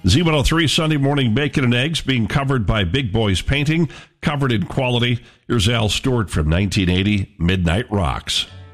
Z103 Sunday Morning Bacon and Eggs being covered by Big Boys Painting, covered in quality. Here's Al Stewart from 1980, Midnight Rocks.